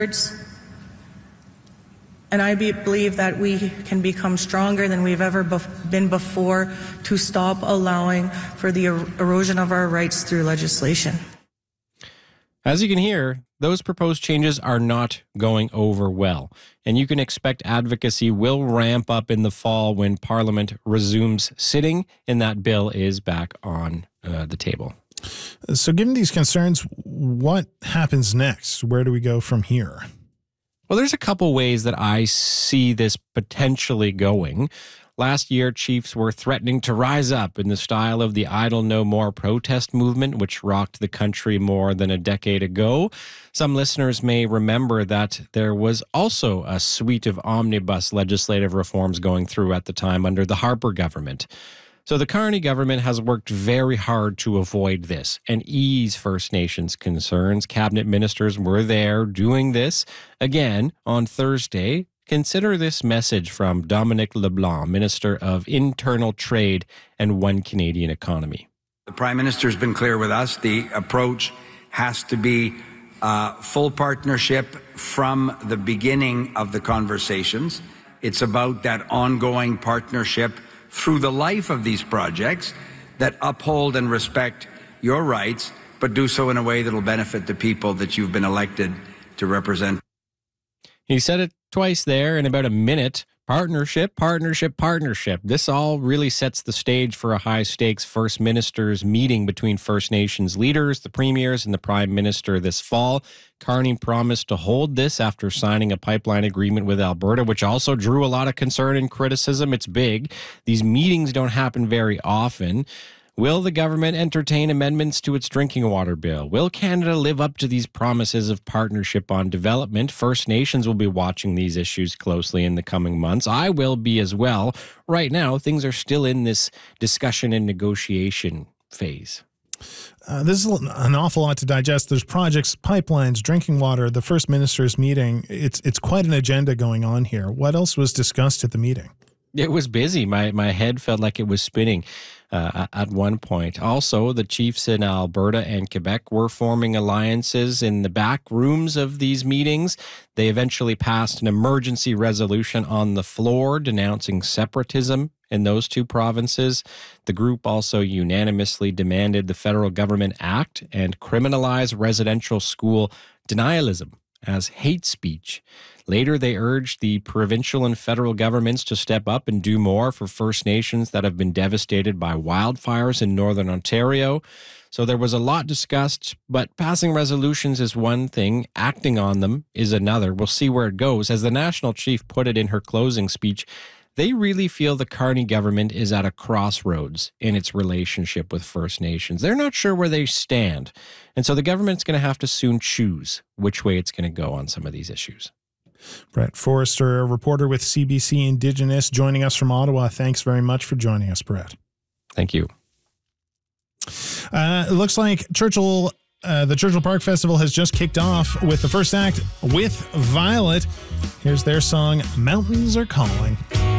And I believe that we can become stronger than we've ever been before to stop allowing for the erosion of our rights through legislation. As you can hear, those proposed changes are not going over well, and you can expect advocacy will ramp up in the fall when Parliament resumes sitting and that bill is back on the table. So given these concerns, what happens next? Where do we go from here? Well, there's a couple ways that I see this potentially going. Last year, chiefs were threatening to rise up in the style of the Idle No More protest movement, which rocked the country more than a decade ago. Some listeners may remember that there was also a suite of omnibus legislative reforms going through at the time under the Harper government. So the Carney government has worked very hard to avoid this and ease First Nations concerns. Cabinet ministers were there doing this again on Thursday. Consider this message from Dominic LeBlanc, Minister of Internal Trade and One Canadian Economy. The Prime Minister has been clear with us. The approach has to be full partnership from the beginning of the conversations. It's about that ongoing partnership through the life of these projects that uphold and respect your rights, but do so in a way that will benefit the people that you've been elected to represent. He said it twice there in about a minute. Partnership, partnership, partnership. This all really sets the stage for a high-stakes First Ministers meeting between First Nations leaders, the premiers, and the Prime Minister this fall. Carney promised to hold this after signing a pipeline agreement with Alberta, which also drew a lot of concern and criticism. It's big. These meetings don't happen very often. Will the government entertain amendments to its drinking water bill? Will Canada live up to these promises of partnership on development? First Nations will be watching these issues closely in the coming months. I will be as well. Right now, things are still in this discussion and negotiation phase. This is an awful lot to digest. There's projects, pipelines, drinking water, the First Minister's meeting. It's quite an agenda going on here. What else was discussed at the meeting? It was busy. My head felt like it was spinning at one point. Also, the chiefs in Alberta and Quebec were forming alliances in the back rooms of these meetings. They eventually passed an emergency resolution on the floor denouncing separatism in those two provinces. The group also unanimously demanded the federal government act and criminalize residential school denialism as hate speech. Later, they urged the provincial and federal governments to step up and do more for First Nations that have been devastated by wildfires in Northern Ontario. So there was a lot discussed, but passing resolutions is one thing, acting on them is another. We'll see where it goes. As the national chief put it in her closing speech, they really feel the Carney government is at a crossroads in its relationship with First Nations. They're not sure where they stand. And so the government's going to have to soon choose which way it's going to go on some of these issues. Brett Forrester, a reporter with CBC Indigenous, joining us from Ottawa. Thanks very much for joining us, Brett. Thank you. It looks like the Churchill Park Festival has just kicked off with the first act with Violet. Here's their song, Mountains Are Calling.